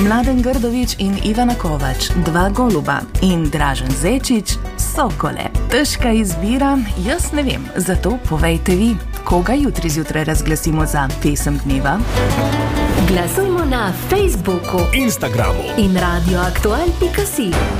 Mladen Grdović in Ivana Kovač, 2 goluba in Dražen Zečić, sokole. Težka izbira, jaz ne vem, zato povejte vi, koga jutri zjutraj razglasimo za pesem dneva. Glasujmo na Facebooku, Instagramu in radioaktual.si.